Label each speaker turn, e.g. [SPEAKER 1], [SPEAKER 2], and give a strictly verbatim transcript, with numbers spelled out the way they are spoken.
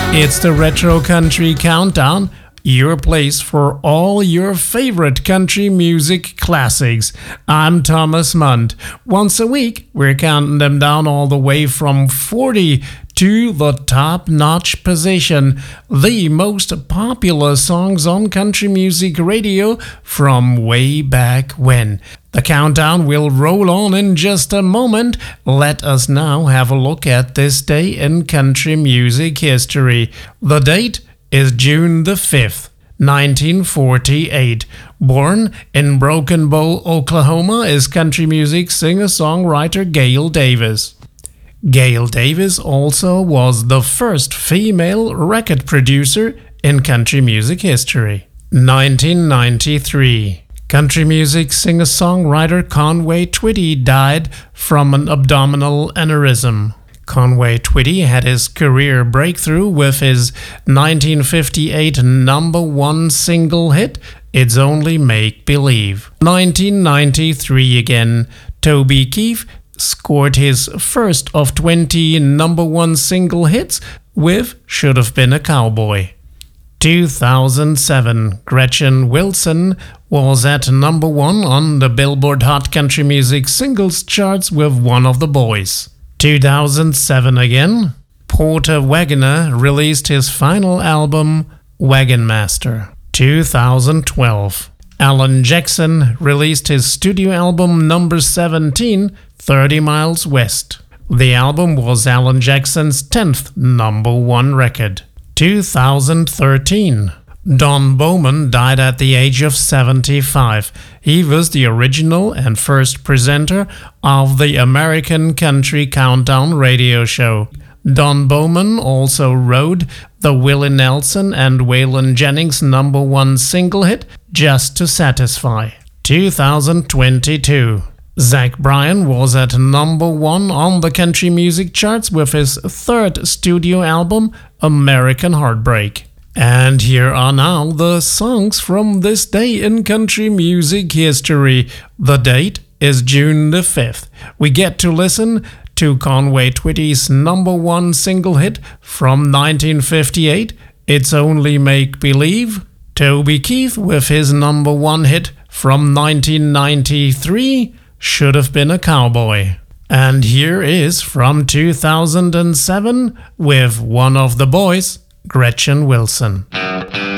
[SPEAKER 1] It's the Retro Country Countdown, your place for all your favorite country music classics. I'm Thomas Munt. Once a week, we're counting them down all the way from forty to the top-notch position, the most popular songs on country music radio from way back when. The countdown will roll on in just a moment. Let us now have a look at this day in country music history. The date is June the fifth, nineteen forty-eight. Born in Broken Bow, Oklahoma, is country music singer-songwriter Gail Davis. Gail Davis also was the first female record producer in country music history. nineteen ninety-three. Country music singer-songwriter Conway Twitty died from an abdominal aneurysm. Conway Twitty had his career breakthrough with his nineteen fifty-eight number one single hit, It's Only Make Believe. nineteen ninety-three again, Toby Keith scored his first of twenty number one single hits with Should Have Been a Cowboy. two thousand seven, Gretchen Wilson was at number one on the Billboard Hot Country Music Singles charts with One of the Boys. two thousand seven again, Porter Wagoner released his final album, Wagon Master. two thousand twelve, Alan Jackson released his studio album number seventeen, thirty miles West. The album was Alan Jackson's tenth number one record. two thousand thirteen, Don Bowman died at the age of seventy-five. He was the original and first presenter of the American Country Countdown radio show. Don Bowman also wrote the Willie Nelson and Waylon Jennings number one single hit, Just to Satisfy. two thousand twenty-two. Zach Bryan was at number one on the country music charts with his third studio album, American Heartbreak. And here are now the songs from this day in country music history. The date is June the fifth. We get to listen to Conway Twitty's number one single hit from nineteen fifty-eight, It's Only Make Believe. Toby Keith with his number one hit from nineteen ninety-three, Should Have Been a Cowboy. And here is from two thousand seven with One of the Boys, Gretchen Wilson.